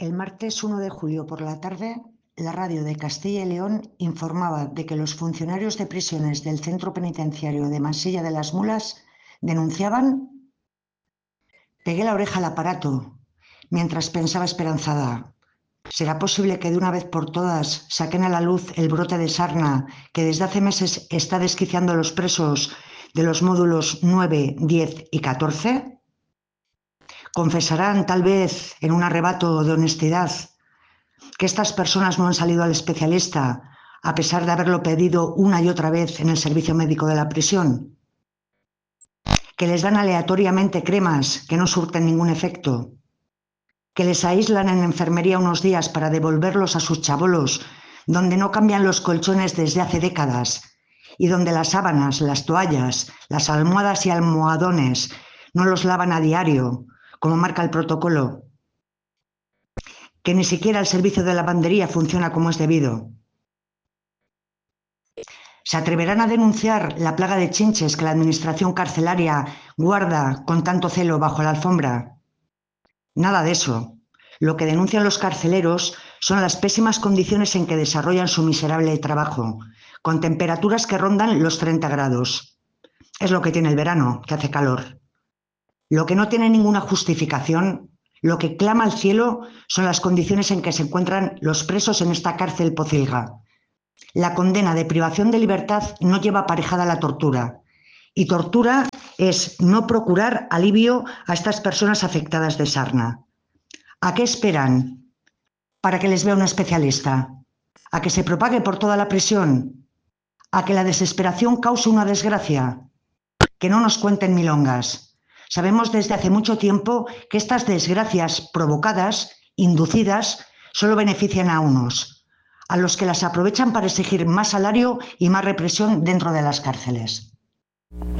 El martes 1 de julio por la tarde, la radio de Castilla y León informaba de que los funcionarios de prisiones del centro penitenciario de Mansilla de las Mulas denunciaban. Pegué la oreja al aparato mientras pensaba esperanzada. ¿Será posible que de una vez por todas saquen a la luz el brote de sarna que desde hace meses está desquiciando a los presos de los módulos 9, 10 y 14? Confesarán, tal vez en un arrebato de honestidad, que estas personas no han salido al especialista a pesar de haberlo pedido una y otra vez en el servicio médico de la prisión, que les dan aleatoriamente cremas que no surten ningún efecto, que les aíslan en enfermería unos días para devolverlos a sus chabolos, donde no cambian los colchones desde hace décadas y donde las sábanas, las toallas, las almohadas y almohadones no los lavan a diario, como marca el protocolo, que ni siquiera el servicio de lavandería funciona como es debido. ¿Se atreverán a denunciar la plaga de chinches que la administración carcelaria guarda con tanto celo bajo la alfombra? Nada de eso. Lo que denuncian los carceleros son las pésimas condiciones en que desarrollan su miserable trabajo, con temperaturas que rondan los 30 grados. Es lo que tiene el verano, que hace calor. Lo que no tiene ninguna justificación, lo que clama al cielo, son las condiciones en que se encuentran los presos en esta cárcel pocilga. La condena de privación de libertad no lleva aparejada la tortura, y tortura es no procurar alivio a estas personas afectadas de sarna. ¿A qué esperan? ¿Para que les vea un especialista? ¿A que se propague por toda la prisión? ¿A que la desesperación cause una desgracia? Que no nos cuenten milongas. Sabemos desde hace mucho tiempo que estas desgracias provocadas, inducidas, solo benefician a unos, a los que las aprovechan para exigir más salario y más represión dentro de las cárceles.